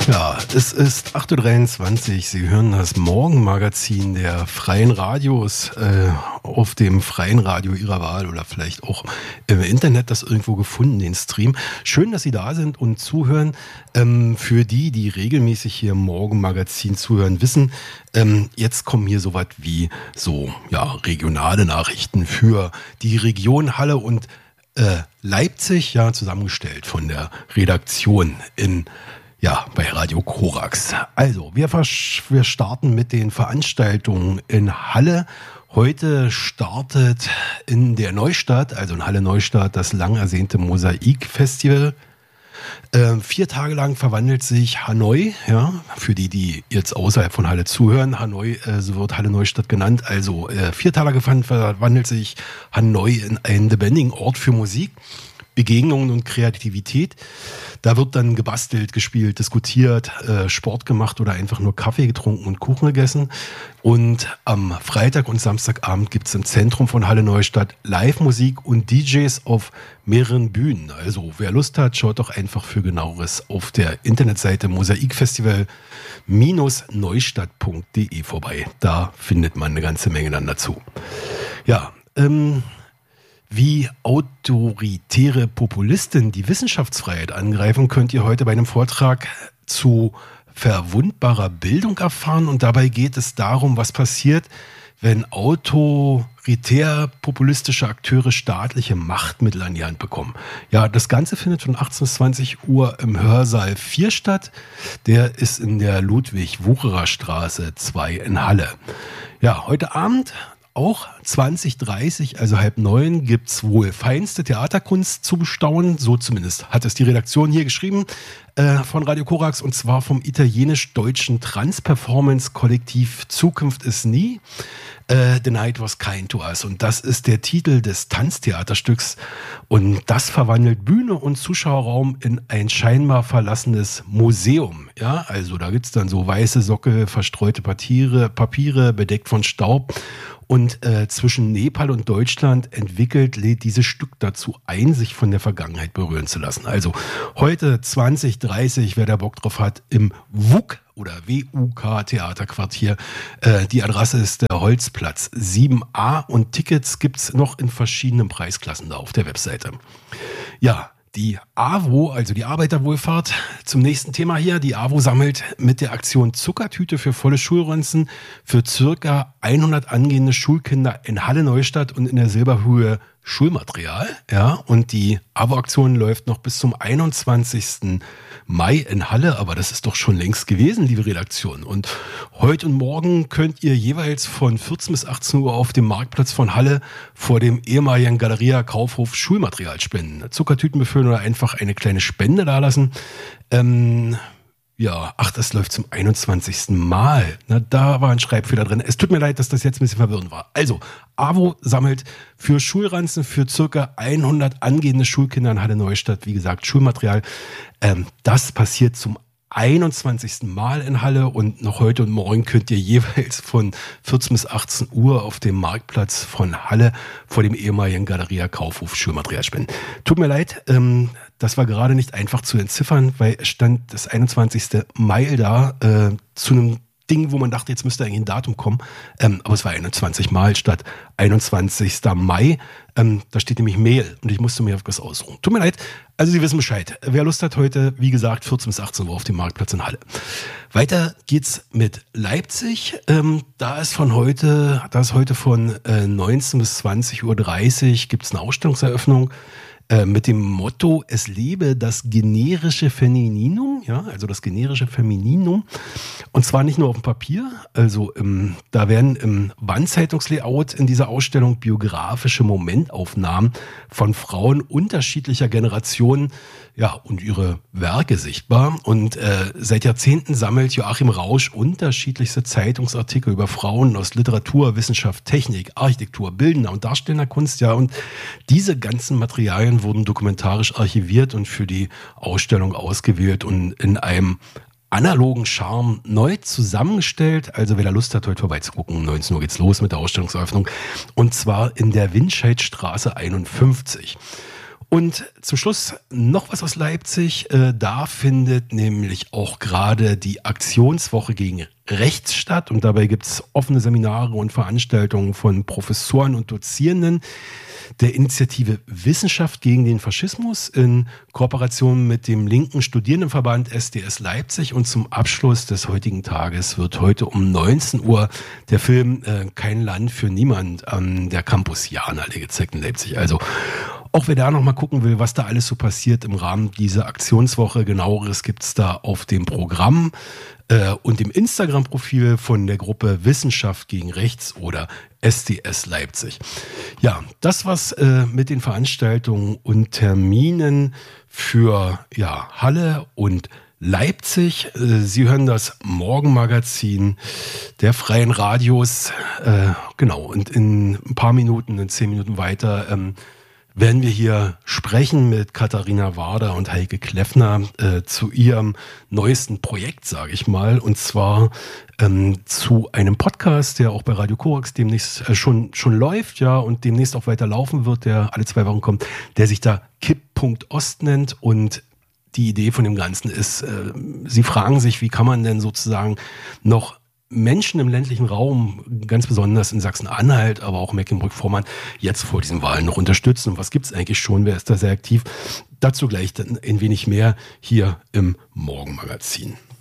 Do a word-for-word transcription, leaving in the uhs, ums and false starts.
Ja, es ist acht Uhr dreiundzwanzig. Sie hören das Morgenmagazin der Freien Radios äh, auf dem Freien Radio Ihrer Wahl oder vielleicht auch im Internet das irgendwo gefunden, den Stream. Schön, dass Sie da sind und zuhören. Ähm, für die, die regelmäßig hier im Morgenmagazin zuhören, wissen, ähm, jetzt kommen hier so was wie so ja, regionale Nachrichten für die Region Halle und äh, Leipzig, ja, zusammengestellt von der Redaktion in Ja, bei Radio Korax. Also, wir, wir starten mit den Veranstaltungen in Halle. Heute startet in der Neustadt, also in Halle Neustadt, das lang ersehnte Mosaik-Festival. Äh, vier Tage lang verwandelt sich Hanoi, ja, für die, die jetzt außerhalb von Halle zuhören. Hanoi, äh, so wird Halle Neustadt genannt. Also, äh, vier Tage verwandelt sich Hanoi in einen lebendigen Ort für Musik, Begegnungen und Kreativität. Da wird dann gebastelt, gespielt, diskutiert, äh, Sport gemacht oder einfach nur Kaffee getrunken und Kuchen gegessen. Und am Freitag und Samstagabend gibt es im Zentrum von Halle Neustadt Live-Musik und D Js auf mehreren Bühnen. Also wer Lust hat, schaut doch einfach für Genaueres auf der Internetseite mosaikfestival Bindestrich neustadt punkt de vorbei. Da findet man eine ganze Menge dann dazu. Ja, ähm... Wie autoritäre Populisten die Wissenschaftsfreiheit angreifen, könnt ihr heute bei einem Vortrag zu verwundbarer Bildung erfahren. Und dabei geht es darum, was passiert, wenn autoritär populistische Akteure staatliche Machtmittel an die Hand bekommen. Ja, das Ganze findet von achtzehn bis zwanzig Uhr im Hörsaal vier statt. Der ist in der Ludwig-Wucherer-Straße zwei in Halle. Ja, heute Abend auch zwanzig Uhr dreißig, also halb neun, gibt's wohl feinste Theaterkunst zu bestaunen. So zumindest hat es die Redaktion hier geschrieben äh, von Radio Korax, und zwar vom italienisch-deutschen Trans-Performance-Kollektiv Zukunft ist nie. Äh, The Night Was Kind to Us. Und das ist der Titel des Tanztheaterstücks. Und das verwandelt Bühne und Zuschauerraum in ein scheinbar verlassenes Museum. Ja, also da gibt's dann so weiße Sockel, verstreute Papiere, Papiere bedeckt von Staub. Und äh, zwischen Nepal und Deutschland entwickelt lädt dieses Stück dazu ein, sich von der Vergangenheit berühren zu lassen. Also heute zwanzig Uhr dreißig, wer da Bock drauf hat, im W U K oder W U K Theaterquartier. Äh, die Adresse ist der Holzplatz sieben a und Tickets gibt's noch in verschiedenen Preisklassen da auf der Webseite. Ja, die A W O, also die Arbeiterwohlfahrt, zum nächsten Thema hier. Die A W O sammelt mit der Aktion Zuckertüte für volle Schulranzen für circa hundert angehende Schulkinder in Halle Neustadt und in der Silberhöhe Schulmaterial. Ja, und die A W O-Aktion läuft noch bis zum einundzwanzigsten Mai in Halle, aber das ist doch schon längst gewesen, liebe Redaktion. Und heute und morgen könnt ihr jeweils von vierzehn bis achtzehn Uhr auf dem Marktplatz von Halle vor dem ehemaligen Galeria Kaufhof Schulmaterial spenden. Zuckertüten befüllen oder einfach eine kleine Spende dalassen. Ähm, ja, ach, das läuft zum einundzwanzigsten Mal. Na, da war ein Schreibfehler drin. Es tut mir leid, dass das jetzt ein bisschen verwirrend war. Also, A W O sammelt für Schulranzen für circa hundert angehende Schulkinder in Halle Neustadt, wie gesagt, Schulmaterial. Ähm, das passiert zum einundzwanzigsten Mal in Halle und noch heute und morgen könnt ihr jeweils von vierzehn bis achtzehn Uhr auf dem Marktplatz von Halle vor dem ehemaligen Galeria Kaufhof Schulmaterial spenden. Tut mir leid, ähm, das war gerade nicht einfach zu entziffern, weil es stand das einundzwanzigsten Mai da äh, zu einem Ding, wo man dachte, jetzt müsste eigentlich ein Datum kommen. Ähm, aber es war einundzwanzig Mal statt einundzwanzigsten Mai. Ähm, da steht nämlich Mail und ich musste mir etwas aussuchen. Tut mir leid. Also Sie wissen Bescheid. Wer Lust hat, heute, wie gesagt, vierzehn bis achtzehn Uhr auf dem Marktplatz in Halle. Weiter geht's mit Leipzig. Ähm, da ist von heute, da ist heute von äh, neunzehn bis zwanzig Uhr dreißig gibt's eine Ausstellungseröffnung mit dem Motto, es lebe das generische Femininum, ja, also das generische Femininum. Und zwar nicht nur auf dem Papier, also im, da werden im Wandzeitungslayout in dieser Ausstellung biografische Momentaufnahmen von Frauen unterschiedlicher Generationen, ja, und ihre Werke sichtbar. Und äh, seit Jahrzehnten sammelt Joachim Rausch unterschiedlichste Zeitungsartikel über Frauen aus Literatur, Wissenschaft, Technik, Architektur, bildender und darstellender Kunst, ja, und diese ganzen Materialien wurden dokumentarisch archiviert und für die Ausstellung ausgewählt und in einem analogen Charme neu zusammengestellt. Also wer da Lust hat, heute vorbeizugucken, um neunzehn Uhr geht's los mit der Ausstellungseröffnung. Und zwar in der Windscheidstraße einundfünfzig. Und zum Schluss noch was aus Leipzig. Äh, da findet nämlich auch gerade die Aktionswoche gegen Rechts statt. Und dabei gibt es offene Seminare und Veranstaltungen von Professoren und Dozierenden der Initiative Wissenschaft gegen den Faschismus in Kooperation mit dem linken Studierendenverband S D S Leipzig. Und zum Abschluss des heutigen Tages wird heute um neunzehn Uhr der Film äh, Kein Land für Niemand an der Campusiana gezeigt in Leipzig. Also auch wer da noch mal gucken will, was da alles so passiert im Rahmen dieser Aktionswoche, genaueres gibt's da auf dem Programm äh, und dem Instagram-Profil von der Gruppe Wissenschaft gegen Rechts oder S D S Leipzig. Ja, das war's äh, mit den Veranstaltungen und Terminen für ja, Halle und Leipzig. Äh, Sie hören das Morgenmagazin der Freien Radios. Äh, genau, und in ein paar Minuten, in zehn Minuten weiter, ähm, werden wir hier sprechen mit Katharina Warder und Heike Kleffner äh, zu ihrem neuesten Projekt, sage ich mal, und zwar ähm, zu einem Podcast, der auch bei Radio Korax demnächst äh, schon schon läuft, ja, und demnächst auch weiter laufen wird, der alle zwei Wochen kommt, der sich da Kipppunkt Ost nennt. Und die Idee von dem Ganzen ist, äh, sie fragen sich, wie kann man denn sozusagen noch Menschen im ländlichen Raum, ganz besonders in Sachsen-Anhalt, aber auch Mecklenburg-Vorpommern, jetzt vor diesen Wahlen noch unterstützen. Und was gibt es eigentlich schon? Wer ist da sehr aktiv? Dazu gleich dann ein wenig mehr hier im Morgenmagazin.